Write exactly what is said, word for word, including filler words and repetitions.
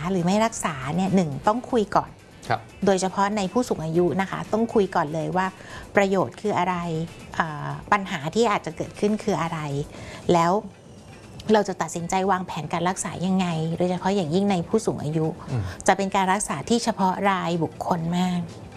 หรือไม่รักษาเนี่ยหนึ่งต้องคุยก่อนโดยเฉพาะในผู้สูงอายุนะคะต้องคุยก่อนเลยว่าประโยชน์คืออะไรปัญหาที่อาจจะเกิดขึ้นคืออะไรแล้วเราจะตัดสินใจวางแผนการรักษายังไงโดยเฉพาะอย่างยิ่งในผู้สูงอายุจะเป็นการรักษาที่เฉพาะรายบุคคลมาก